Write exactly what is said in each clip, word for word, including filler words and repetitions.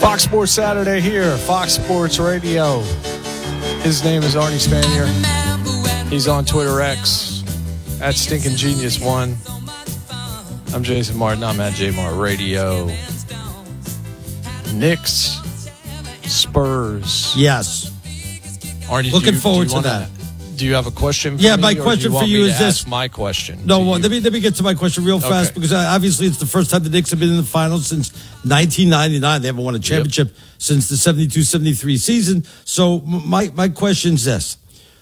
Fox Sports Saturday here, Fox Sports Radio. His name is Arnie Spanier. He's on Twitter X at Stinking Genius One. I'm Jason Martin. I'm at J Mart Radio. Knicks, Spurs. Yes. Arnie, looking do you, forward do you to wanna, that. Do you have a question for yeah, me? my or question do you for want you me is to this. ask my question. No, well, let me let me get to my question real fast okay. because obviously it's the first time the Knicks have been in the finals since nineteen ninety-nine. They haven't won a championship yep. since the seventy-two seventy-three season. So my my question is this.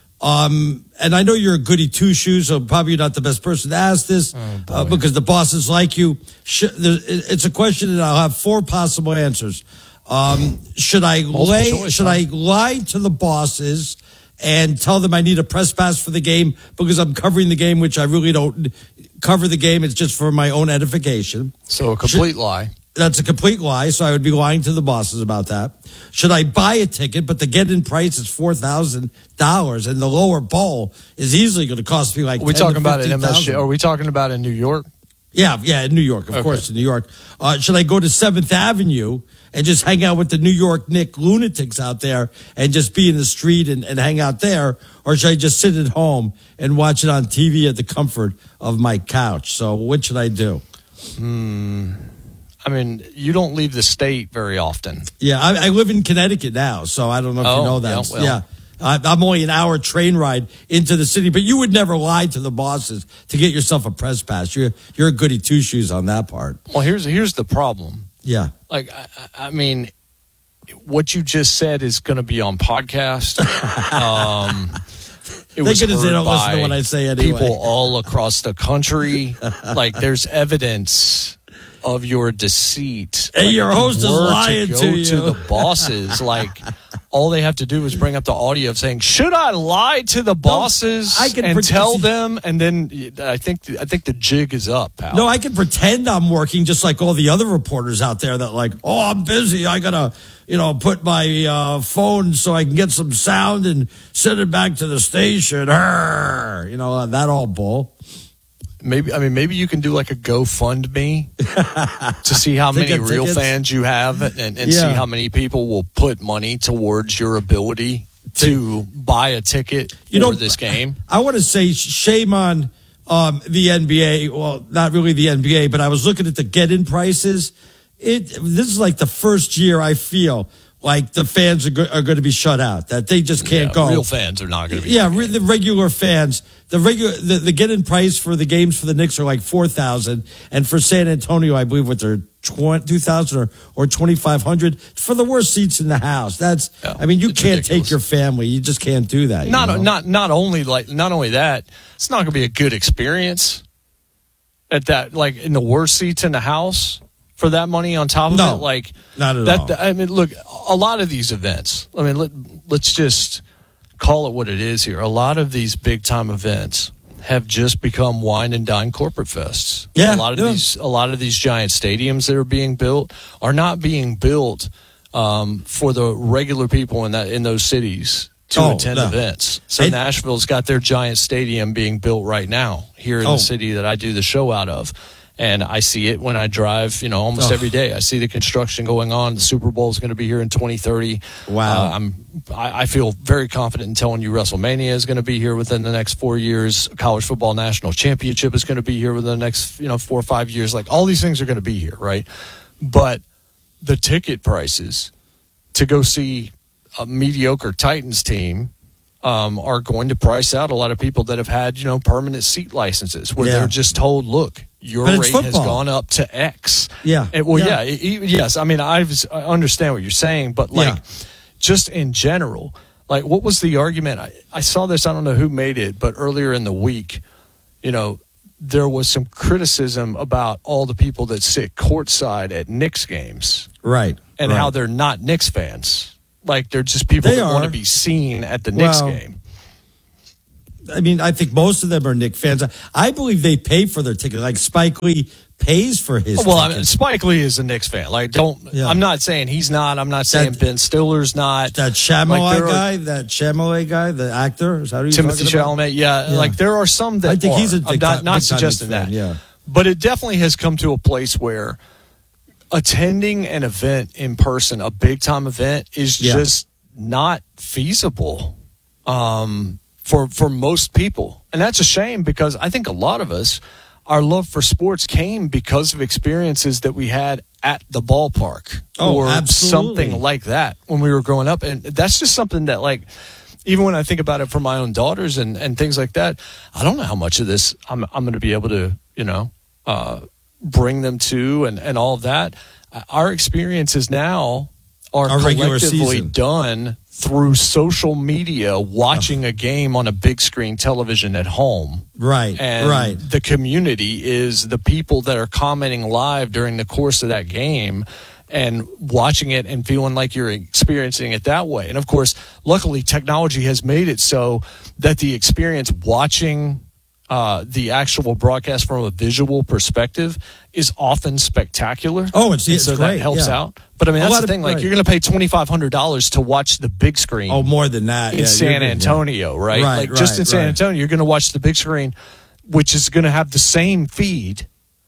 Um, and I know you're a goody two-shoes, so probably you're not the best person to ask this oh, uh, because the bosses like you. It's a question, and I'll have four possible answers. Um, should I Multiple lay? Choice, should huh? I lie to the bosses and tell them I need a press pass for the game because I'm covering the game, which I really don't cover the game. It's just for my own edification. So a complete should, lie. That's a complete lie. So I would be lying to the bosses about that. Should I buy a ticket, but the get-in price is four thousand dollars, and the lower bowl is easily going to cost me like. Are we talking about an M S G? Are we talking about in New York? Yeah, yeah, in New York, of okay. course, in New York. Uh, should I go to Seventh Avenue and just hang out with the New York Knicks lunatics out there and just be in the street and, and hang out there? Or should I just sit at home and watch it on T V at the comfort of my couch? So what should I do? Hmm. I mean, you don't leave the state very often. Yeah, I, I live in Connecticut now, so I don't know if oh, you know that. Yeah. Well. yeah. I'm only an hour train ride into the city, but you would never lie to the bosses to get yourself a press pass. You're you're a goody two shoes on that part. Well, here's here's the problem. Yeah, like I, I mean, what you just said is going to be on podcast. um, it was heard they don't listen to what I say anyway. People all across the country. Like there's evidence of your deceit. Hey, like, your host is lying to, go to you. to the bosses. Like, all they have to do is bring up the audio of saying, "Should I lie to the bosses no, I can and pretend- tell them?" And then I think I think the jig is up, pal. No, I can pretend I'm working just like all the other reporters out there that like, oh, I'm busy. I gotta, you know, put my uh, phone so I can get some sound and send it back to the station. Arr! You know, that all bull. Maybe I mean maybe you can do like a GoFundMe to see how many real tickets? fans you have and, and yeah. see how many people will put money towards your ability to buy a ticket you for know, this game. I want to say shame on um, the N B A. Well, not really the N B A, but I was looking at the get-in prices. It this is like the first year I feel like the fans are, go- are going to be shut out, that they just can't yeah, go. Real fans are not going to be. Yeah, re- the regular fans. The regular the, the get-in price for the games for the Knicks are like four thousand dollars. And for San Antonio, I believe, what they're two thousand dollars or, or twenty-five hundred dollars for the worst seats in the house. That's, yeah, I mean, you can't ridiculous. take your family. You just can't do that. Not, you know? not, not only like, not only that, it's not going to be a good experience at that, like in the worst seats in the house. For that money on top of no, it, like not at that, all. I mean, look, a lot of these events. I mean, let, let's just call it what it is here. A lot of these big time events have just become wine and dine corporate fests. Yeah, a lot of yeah. these, a lot of these giant stadiums that are being built are not being built um, for the regular people in that in those cities to oh, attend no. events. So it, Nashville's got their giant stadium being built right now here in oh. the city that I do the show out of. And I see it when I drive, you know, almost oh. every day. I see the construction going on. The Super Bowl is going to be here in twenty thirty. Wow. Uh, I'm, I, I feel very confident in telling you WrestleMania is going to be here within the next four years. College Football National Championship is going to be here within the next, you know, four or five years. Like, all these things are going to be here, right? But the ticket prices to go see a mediocre Titans team um, are going to price out a lot of people that have had, you know, permanent seat licenses where yeah. they're just told, look, your rate football. has gone up to X. Yeah. And, well, yeah. yeah. It, yes. I mean, I've, I understand what you're saying, but like, yeah. just in general, like, what was the argument? I, I saw this, I don't know who made it, but earlier in the week, you know, there was some criticism about all the people that sit courtside at Knicks games. Right. And right. how they're not Knicks fans. Like, they're just people they that are. want to be seen at the Knicks well, game. I mean, I think most of them are Knicks fans. I believe they pay for their ticket. Like Spike Lee pays for his well, ticket. I mean, Spike Lee is a Knicks fan. Like, don't. Yeah. I'm not saying he's not. I'm not saying that, Ben Stiller's not. That Chalamet like, guy, that Chalamet guy, the actor. Is that who you're Timothy talking about? Chalamet. Yeah, yeah, like there are some that I think are. he's a I'm big, not, not big suggesting fan, that. Yeah. But it definitely has come to a place where attending an event in person, a big time event, is Yeah. just not feasible um, for for most people, and that's a shame because I think a lot of us, our love for sports came because of experiences that we had at the ballpark Oh, or absolutely. something like that when we were growing up, and that's just something that, like, even when I think about it for my own daughters and, and things like that, I don't know how much of this I'm I'm going to be able to, you know, uh, bring them to and, and all of that. Our experiences now are Our regular collectively season. done through social media, watching a game on a big screen television at home. Right, And right. the community is the people that are commenting live during the course of that game and watching it and feeling like you're experiencing it that way. And of course, luckily, technology has made it so that the experience watching uh, the actual broadcast from a visual perspective is often spectacular. Oh, it's- And it's so great, that helps yeah. out. But I mean, A that's lot the of- thing. Like, right. you're going to pay twenty-five hundred dollars to watch the big screen Oh, more than that. in Yeah, San you're good, yeah. Antonio, right? Right, Like, just right, in San right. Antonio, you're going to watch the big screen, which is going to have the same feed,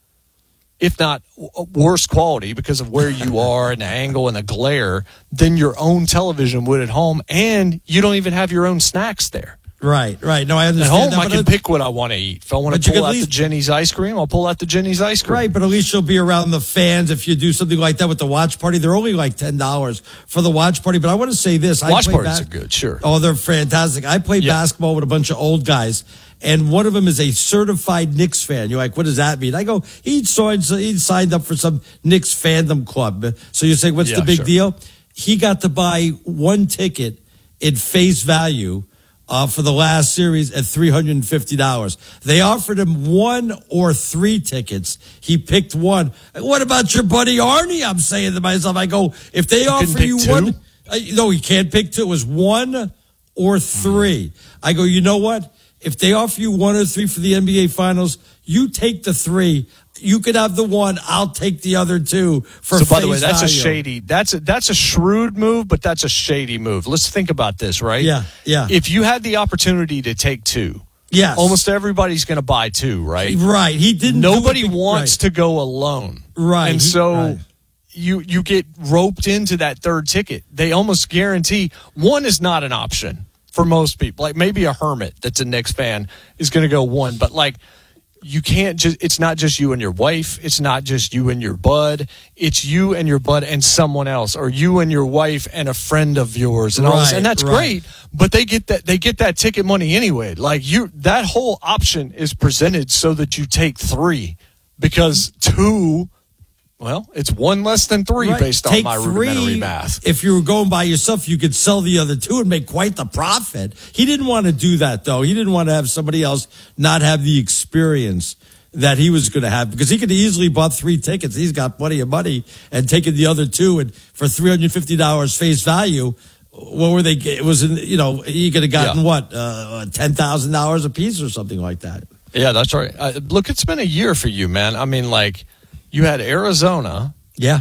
if not w- worse quality because of where you are and the angle and the glare, than your own television would at home. And you don't even have your own snacks there. Right, right. No, I At understand home, that, I but can it- pick what I want to eat. If I want But to you pull can out at the least- Jenny's ice cream, I'll pull out the Jenny's ice cream. Right, but at least you'll be around the fans if you do something like that with the watch party. They're only like ten dollars for the watch party. But I want to say this. I Watch play parties bas- are good, sure. Oh, they're fantastic. I play Yeah. basketball with a bunch of old guys, and one of them is a certified Knicks fan. You're like, what does that mean? I go, he signed, he signed up for some Knicks fandom club. So you say, what's Yeah, the big sure. deal? He got to buy one ticket in face value uh, for the last series at three hundred fifty dollars. They offered him one or three tickets. He picked one. What about your buddy Arnie? I'm saying to myself, I go, if they offer pick you two? one, uh, no, he can't pick two. It was one or three. I go, you know what? If they offer you one or three for the N B A Finals, you take the three. You could have the one. I'll take the other two for So by the way, face that's a value. shady. That's a that's a shrewd move, but that's a shady move. Let's think about this, right? Yeah, yeah. If you had the opportunity to take two, Yes. almost everybody's going to buy two, right? Right. He didn't. do Nobody it be- wants right. to go alone, Right. And He- so right. you you get roped into that third ticket. They almost guarantee one is not an option for most people. Like maybe a hermit that's a Knicks fan is going to go one, but like. You can't just, it's not just you and your wife. It's not just you and your bud. It's you and your bud and someone else, or you and your wife and a friend of yours and all this. Right, And that's right. great, but they get that, they get that ticket money anyway. Like you, that whole option is presented so that you take three because two, well, it's one less than three Right. based on Take my three. rudimentary math. If you were going by yourself, you could sell the other two and make quite the profit. He didn't want to do that, though. He didn't want to have somebody else not have the experience that he was going to have because he could easily bought three tickets. He's got plenty of money and taken the other two and for three hundred fifty dollars face value. What were they? It was, in, you know, he could have gotten Yeah. what uh, ten thousand dollars a piece or something like that. Yeah, that's right. Uh, look, it's been a year for you, man. I mean, like you had Arizona. Yeah.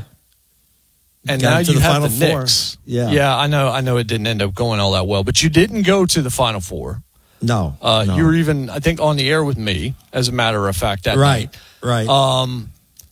And Got now to you the have Final the Four. Knicks. Yeah. yeah, I know. I know it didn't end up going all that well, but you didn't go to the Final Four. No, Uh, no. You were even, I think, on the air with me, as a matter of fact, that right, night. right. Um,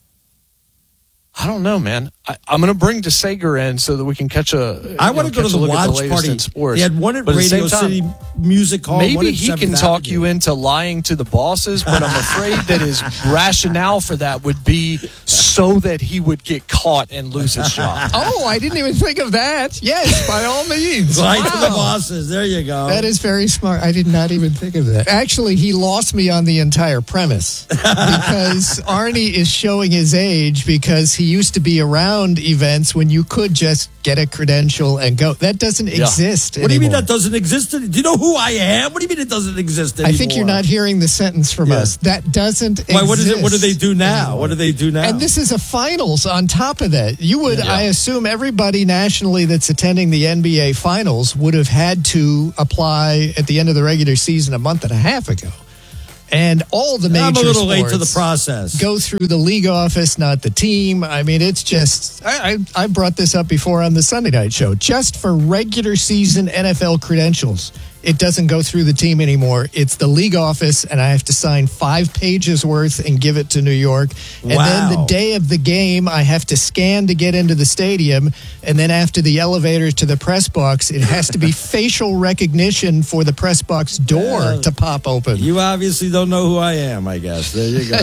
I don't know, man. I, I'm going to bring DeSager in so that we can catch a. I you want know, to go to catch a the look at watch latest party. in sports. They had one at But the Radio same time, City Music Hall. one Maybe at he seventh can talk Avenue. you into lying to the bosses, but I'm afraid that his rationale for that would be so that he would get caught and lose his job. Oh, I didn't even think of that. Yes, by all means. Lie to the Wow. bosses. There you go. That is very smart. I did not even think of that. Actually, he lost me on the entire premise because Arnie is showing his age because he used to be around events when you could just get a credential and go. That doesn't Yeah. exist What do you mean anymore. that doesn't exist? Do you know who I am? What do you mean it doesn't exist anymore? I think you're not hearing the sentence from Yeah. us. That doesn't Why, exist. what is it? What do they do now? anymore. What do they do now? And this is a finals on top of that. You would, Yeah. I assume, everybody nationally that's attending the N B A finals would have had to apply at the end of the regular season a month and a half ago. And all the major I'm a little late to the sports process. go through the league office, not the team. I mean, it's just, I, I, I brought this up before on the Sunday night show. Just for regular season N F L credentials, it doesn't go through the team anymore. It's the league office, and I have to sign five pages worth and give it to New York. And Wow. then the day of the game, I have to scan to get into the stadium. And then after the elevator to the press box, it has to be facial recognition for the press box door Yeah. to pop open. You obviously don't know who I am, I guess. There you go.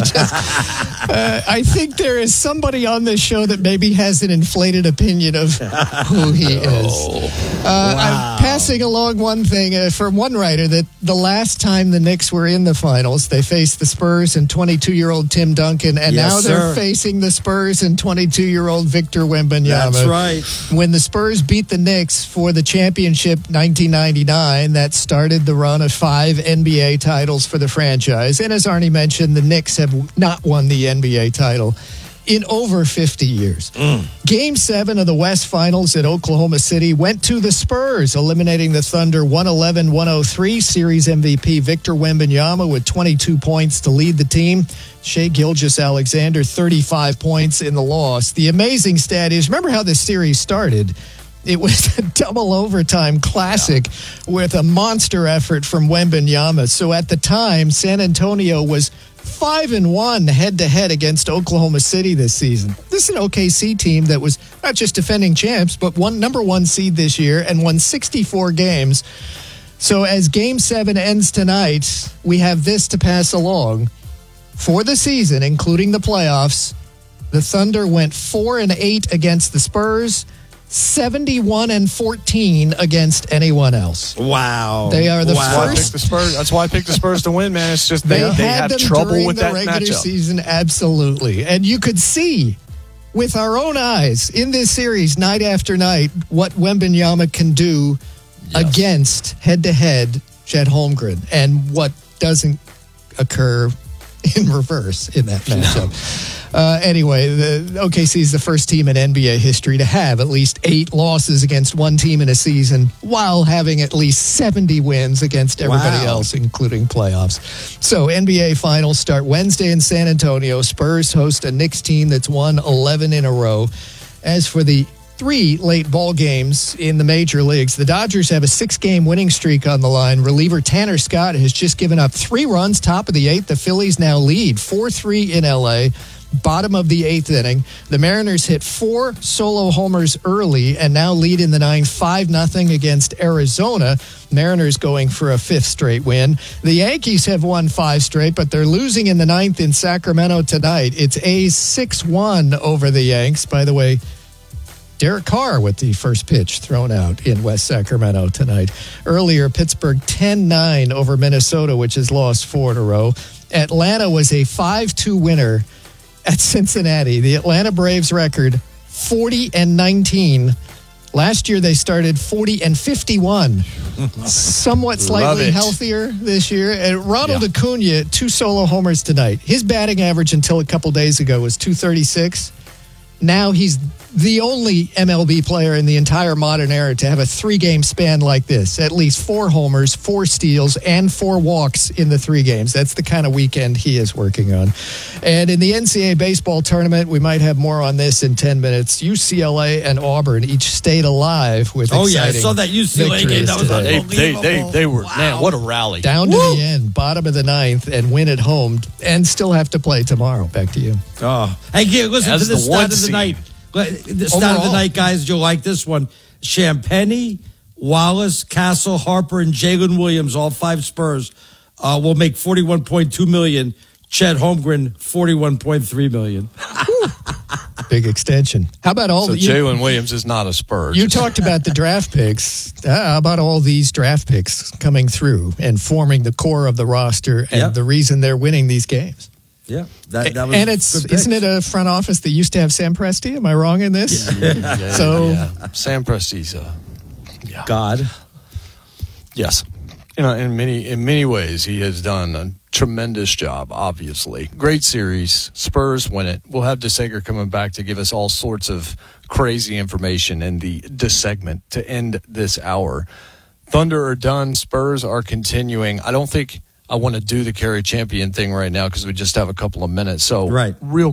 Uh, I think there is somebody on this show that maybe has an inflated opinion of who he is. Uh, I'm passing along one thing uh, from one writer that the last time the Knicks were in the finals, they faced the Spurs and twenty-two-year-old Tim Duncan, and Yes, now they're sir. facing the Spurs and twenty-two-year-old Victor Wembanyama. That's right. When the Spurs beat the Knicks for the championship nineteen ninety-nine, that started the run of five N B A titles for the franchise. And as Arnie mentioned, the Knicks have not won the N B A title in over fifty years. Mm. Game seven of the West Finals at Oklahoma City went to the Spurs, eliminating the Thunder one eleven one oh three. Series M V P Victor Wembanyama with twenty-two points to lead the team. Shai Gilgeous-Alexander, thirty-five points in the loss. The amazing stat is, remember how this series started? It was a double overtime classic yeah. with a monster effort from Wembanyama. So at the time, San Antonio was five and one head to head against Oklahoma City this season. This is an O K C team that was not just defending champs, but one number one seed this year and won sixty-four games. So as Game Seven ends tonight, we have this to pass along for the season, including the playoffs. The Thunder went four and eight against the Spurs, seventy-one and fourteen against anyone else. Wow. They are the wow. That's why I first- picked the Spurs. That's why I picked the Spurs to win, man. It's just They, they, they had have them trouble during with the that regular matchup. season, absolutely. And you could see with our own eyes in this series, night after night, what Wembanyama can do Yes. against head-to-head Chet Holmgren, and what doesn't occur in reverse in that matchup. Uh, anyway, the O K C is the first team in N B A history to have at least eight losses against one team in a season while having at least seventy wins against everybody Wow. else, including playoffs. So N B A finals start Wednesday in San Antonio. Spurs host a Knicks team that's won eleven in a row. As for the three late ball games in the major leagues, the Dodgers have a six-game winning streak on the line. Reliever Tanner Scott has just given up three runs, top of the eighth. The Phillies now lead four three in L A. Bottom of the eighth inning. The Mariners hit four solo homers early and now lead in the ninth, five nothing against Arizona. Mariners going for a fifth straight win. The Yankees have won five straight, but they're losing in the ninth in Sacramento tonight. It's A's six one over the Yanks. By the way, Derek Carr with the first pitch thrown out in West Sacramento tonight. Earlier, Pittsburgh ten nine over Minnesota, which has lost four in a row. Atlanta was a five two winner at Cincinnati. The Atlanta Braves record, forty and nineteen. Last year, they started forty and fifty-one. Somewhat slightly it. healthier this year. And Ronald Yeah. Acuna, two solo homers tonight. His batting average until a couple days ago was two thirty-six. Now he's the only M L B player in the entire modern era to have a three-game span like this. At least four homers, four steals, and four walks in the three games. That's the kind of weekend he is working on. And in the N C double A baseball tournament, we might have more on this in ten minutes. U C L A and Auburn each stayed alive with Oh, yeah. I exciting saw that U C L A game. victories That was today. They, they, they, they were, Wow. man, what a rally. Down to Woo! the end, bottom of the ninth, and win at home, and still have to play tomorrow. Back to you. Oh. Hey, Gil, listen As to the the start one of the seed. night. The start of the Overall. night, guys. You'll like this one. Champagny, Wallace, Castle, Harper, and Jalen Williams, all five Spurs, uh, will make forty-one point two million dollars. Chet Holmgren, forty-one point three million dollars. Big extension. How about all So the you, Jalen Williams is not a Spur. you talked about the draft picks. Uh, how about all these draft picks coming through and forming the core of the roster and Yep. the reason they're winning these games? Yeah, that, that was And it's good isn't picks. it a front office that used to have Sam Presti? Am I wrong in this? Yeah, So- yeah. Sam Presti's, uh, yeah. God? Yes. You know, in many in many ways, he has done a tremendous job, obviously. Great series. Spurs win it. We'll have DeSager coming back to give us all sorts of crazy information in the this segment to end this hour. Thunder are done. Spurs are continuing. I don't think I want to do the carry champion thing right now because we just have a couple of minutes. So Right. real